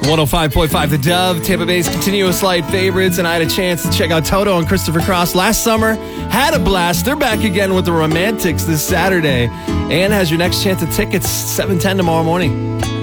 105.5 The Dove, Tampa Bay's continuous light favorites, and I had a chance to check out Toto and Christopher Cross last summer. Had a blast. They're back again with the Romantics this Saturday. Ann has your next chance at tickets, 7:10 tomorrow morning.